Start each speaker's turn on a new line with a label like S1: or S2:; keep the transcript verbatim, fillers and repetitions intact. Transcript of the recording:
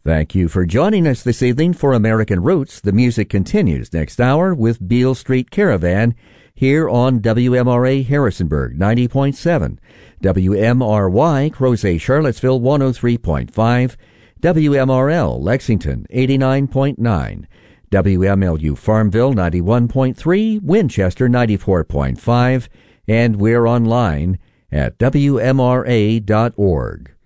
S1: Thank you for joining us this evening for American Roots. The music continues next hour with Beale Street Caravan here on W M R A Harrisonburg ninety point seven, W M R Y Crozet Charlottesville one oh three point five, W M R L Lexington eighty-nine point nine, W M L U Farmville ninety-one point three, Winchester ninety-four point five, and we're online at W M R A dot org.